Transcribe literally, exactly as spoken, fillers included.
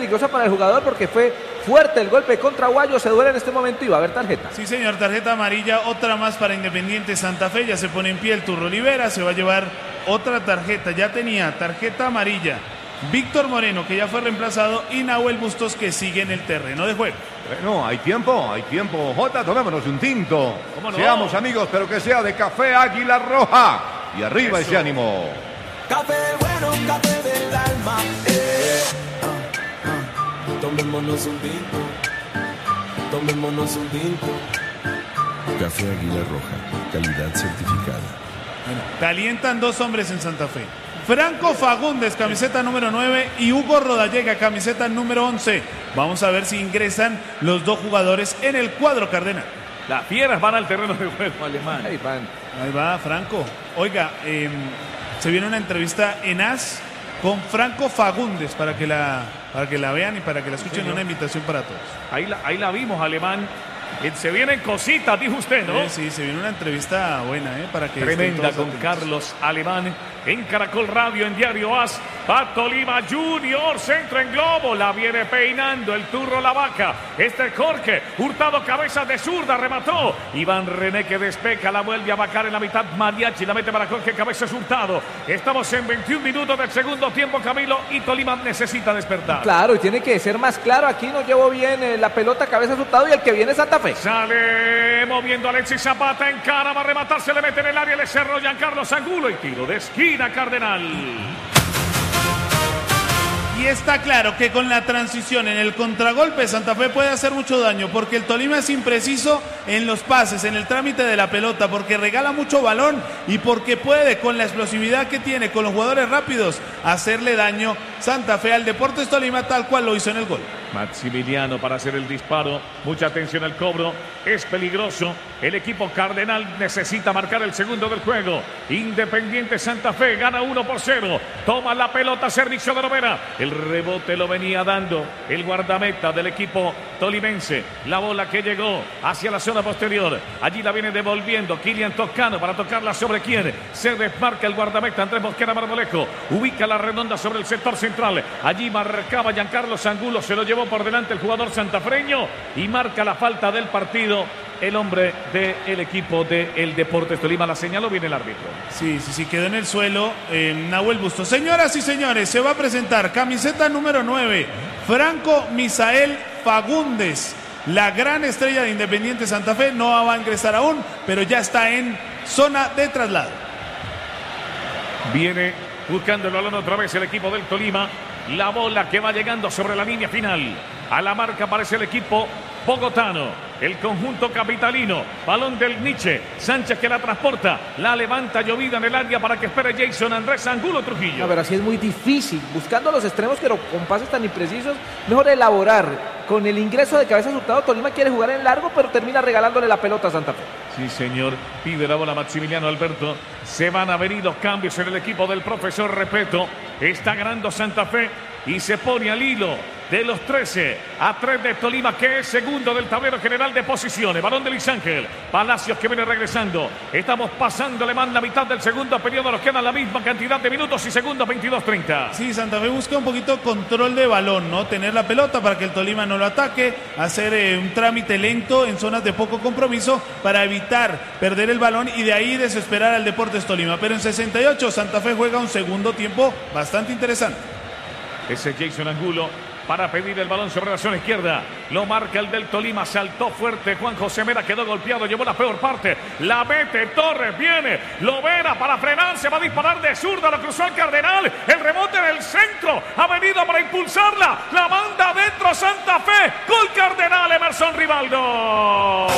peligrosa para el jugador porque fue fuerte el golpe contra Aguayo, se duele en este momento y va a haber tarjeta. Sí, señor, tarjeta amarilla, otra más para Independiente Santa Fe, ya se pone en pie el Turro Olivera, se va a llevar otra tarjeta, ya tenía tarjeta amarilla Víctor Moreno, que ya fue reemplazado, y Nahuel Bustos, que sigue en el terreno de juego. Bueno, hay tiempo, hay tiempo. Jota, tomémonos un tinto. ¿Cómo no? Seamos amigos, pero que sea de café Águila Roja. Y arriba Eso. ese ánimo. Café bueno, café del alma. Eh. Ah, ah. Tomémonos un tinto. Tomémonos un tinto. Café Águila Roja, calidad certificada. Bueno, calientan dos hombres en Santa Fe. Franco Fagundes, camiseta número nueve, y Hugo Rodallega, camiseta número once. Vamos a ver si ingresan los dos jugadores en el cuadro cardenal. Las fieras van al terreno de juego alemán. Ahí van. Ahí va Franco. Oiga, eh, se viene una entrevista en A S con Franco Fagundes para que la, para que la vean y para que la escuchen. Señor. Una invitación para todos. Ahí la, ahí la vimos, alemán. Eh, Se vienen cositas, dijo usted, ¿no? Eh, sí, se viene una entrevista buena, ¿eh? Para que estén Tremenda todos con atentos. Carlos Alemán en Caracol Radio, en Diario A S. Pato Lima Junior, centro en globo, la viene peinando el Turro La Vaca. Este Jorge, Hurtado, cabeza de zurda, remató. Iván René, que despeja, la vuelve a vacar en la mitad. Mariachi la mete para Jorge, cabeza de Hurtado. Estamos en veintiún minutos del segundo tiempo, Camilo, y Tolima necesita despertar. Claro, y tiene que ser más claro. Aquí no llevo bien eh, la pelota, cabeza asustado, y el que viene es Santa Fe. Sale moviendo Alexis Zapata, en cara, va a rematar, se le mete en el área, le cerró Giancarlo Angulo y tiro de esquina Cardenal. Y está claro que con la transición en el contragolpe Santa Fe puede hacer mucho daño, porque el Tolima es impreciso en los pases, en el trámite de la pelota, porque regala mucho balón y porque puede, con la explosividad que tiene, con los jugadores rápidos, hacerle daño Santa Fe al Deportes Tolima, tal cual lo hizo en el gol. Maximiliano para hacer el disparo, mucha atención al cobro, es peligroso, el equipo cardenal necesita marcar el segundo del juego. Independiente Santa Fe gana uno por cero, toma la pelota, servicio de Lovera, el rebote lo venía dando el guardameta del equipo tolimense, la bola que llegó hacia la zona posterior, allí la viene devolviendo Kilian Toscano para tocarla sobre quién, se desmarca el guardameta Andrés Mosquera Marmolejo, ubica la redonda sobre el sector central, allí marcaba Giancarlo Angulo, se lo llevó por delante el jugador santafreño y marca la falta del partido el hombre del equipo del Deportes Tolima. La señaló bien el árbitro. Sí, sí, sí, quedó en el suelo eh, Nahuel Bustos. Señoras y señores, se va a presentar camiseta número nueve, Franco Misael Fagundes, la gran estrella de Independiente Santa Fe. No va a ingresar aún, pero ya está en zona de traslado. Viene buscando el balón otra vez el equipo del Tolima. La bola que va llegando sobre la línea final. A la marca aparece el equipo bogotano. El conjunto capitalino. Balón del Nietzsche. Sánchez que la transporta. La levanta llovida en el área para que espere Jason Andrés Angulo Trujillo. A ver, así es muy difícil. Buscando los extremos, pero con pases tan imprecisos, mejor elaborar. Con el ingreso de cabeza asustado, Tolima quiere jugar en largo, pero termina regalándole la pelota a Santa Fe. Sí, señor. Pide la bola Maximiliano Alberto. Se van a venir los cambios en el equipo del profesor Repeto. Está ganando Santa Fe y se pone al hilo de los trece a tres de Tolima, que es segundo del tablero general de posiciones. Balón de Luis Ángel Palacios, que viene regresando. Estamos pasando, le manda mitad del segundo periodo. Nos quedan la misma cantidad de minutos y segundos, veintidós treinta. Sí, Santa Fe busca un poquito control de balón, ¿no? Tener la pelota para que el Tolima no lo ataque, hacer eh, un trámite lento en zonas de poco compromiso para evitar perder el balón y de ahí desesperar al Deportes Tolima. Pero en sesenta y ocho Santa Fe juega un segundo tiempo bastante interesante. Ese Jason Angulo para pedir el balón sobre la zona izquierda. Lo marca el del Tolima. Saltó fuerte Juan José Mera. Quedó golpeado. Llevó la peor parte. La mete Torres. Viene Lovera para frenarse. Va a disparar de zurda. Lo cruzó el Cardenal. El rebote del centro. Ha venido para impulsarla. La manda adentro Santa Fe. Gol Cardenal. Emerson Rivaldo.